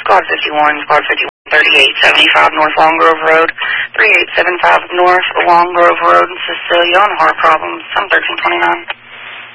Squad 51, Squad 51, 3875 North Long Grove Road, 3875 North Long Grove Road in Cecilia on heart problems, some 1329.